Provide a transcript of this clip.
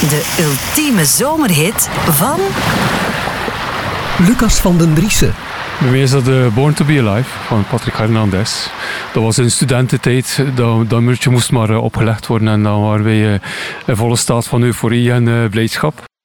De ultieme zomerhit van Lucas van den Driessen. Bij mij is dat Born to be Alive van Patrick Hernandez. Dat was in studententijd. Dat nummertje moest maar opgelegd worden en dan waren wij in volle staat van euforie en blijdschap.